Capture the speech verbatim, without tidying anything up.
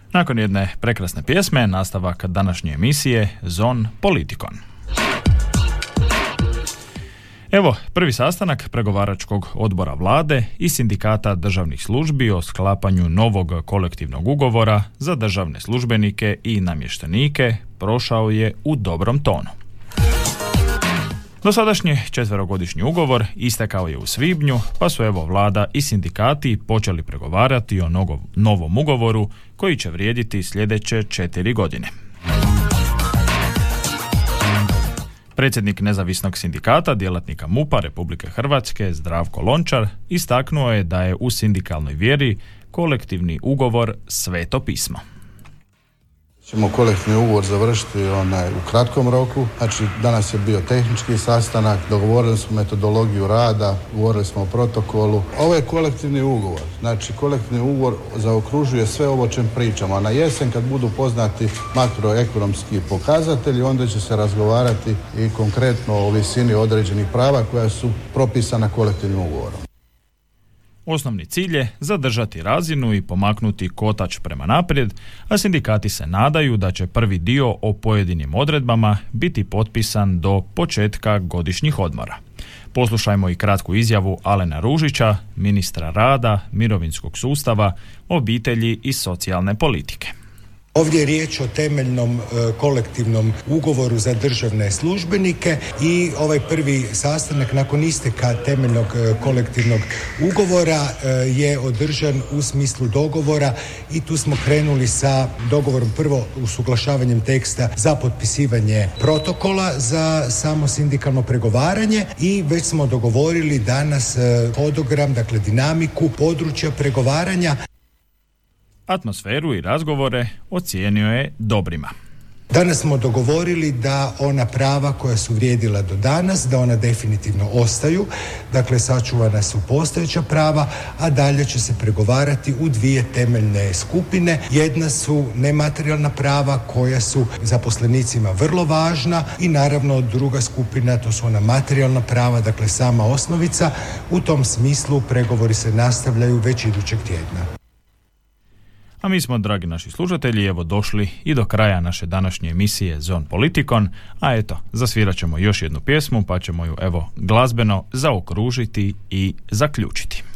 Nakon jedne prekrasne pjesme, nastavak današnje emisije Zon Politikon. Evo, prvi sastanak pregovaračkog odbora vlade i sindikata državnih službi o sklapanju novog kolektivnog ugovora za državne službenike i namještenike prošao je u dobrom tonu. Dosadašnji četverogodišnji ugovor istekao je u svibnju, pa su evo vlada i sindikati počeli pregovarati o novom ugovoru koji će vrijediti sljedeće četiri godine. Predsjednik nezavisnog sindikata djelatnika MUP-a Republike Hrvatske Zdravko Lončar istaknuo je da je u sindikalnoj vjeri kolektivni ugovor sveto pismo. Ćemo kolektivni ugovor završiti onaj u kratkom roku, znači danas je bio tehnički sastanak, dogovorili smo metodologiju rada, govorili smo o protokolu. Ovo je kolektivni ugovor, znači kolektivni ugovor zaokružuje sve ovo o čem pričamo, a na jesen kad budu poznati makroekonomski pokazatelji, onda će se razgovarati i konkretno o visini određenih prava koja su propisana kolektivnim ugovorom. Osnovni cilj je zadržati razinu i pomaknuti kotač prema naprijed, a sindikati se nadaju da će prvi dio o pojedinim odredbama biti potpisan do početka godišnjih odmora. Poslušajmo i kratku izjavu Alena Ružića, ministra rada, mirovinskog sustava, obitelji i socijalne politike. Ovdje je riječ o temeljnom e, kolektivnom ugovoru za državne službenike i ovaj prvi sastanak nakon isteka temeljnog e, kolektivnog ugovora e, je održan u smislu dogovora i tu smo krenuli sa dogovorom prvo usuglašavanjem teksta za potpisivanje protokola za samo sindikalno pregovaranje i već smo dogovorili danas e, hodogram, dakle dinamiku područja pregovaranja. Atmosferu i razgovore ocijenio je dobrima. Danas smo dogovorili da ona prava koja su vrijedila do danas, da ona definitivno ostaju, dakle sačuvana su postojeća prava, a dalje će se pregovarati u dvije temeljne skupine. Jedna su nematerijalna prava koja su zaposlenicima vrlo važna i naravno druga skupina, to su ona materijalna prava, dakle sama osnovica. U tom smislu pregovori se nastavljaju već idućeg tjedna. A mi smo, dragi naši slušatelji, evo došli i do kraja naše današnje emisije Zon Politikon, a eto, zasvirat ćemo još jednu pjesmu, pa ćemo ju evo glazbeno zaokružiti i zaključiti.